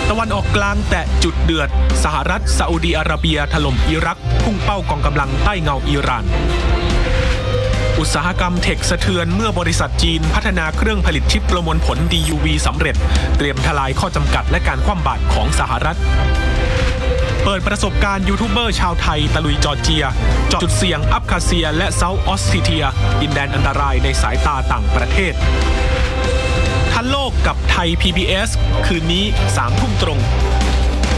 ตะวันออกกลางแตะจุดเดือดสหรัฐซาอุดีอาระเบียถล่มอิรักพุ่งเป้ากองกำลังใต้เงาอิหร่านอุตสาหกรรมเทคสะเทือนเมื่อบริษัทจีนพัฒนาเครื่องผลิตชิปประมวลผล DUV สำเร็จเตรียมทลายข้อจำกัดและการคว่ำบาตรของสหรัฐเปิดประสบการณ์ยูทูบเบอร์ชาวไทยตะลุยจอร์เจียเจาะจุดเสี่ยงอับคาเซียและเซาท์ออสเตเรียดินแดนอันตรายในสายตาต่างประเทศทันโลกกับไทย PBS คืนนี้ 3 ทุ่มตรง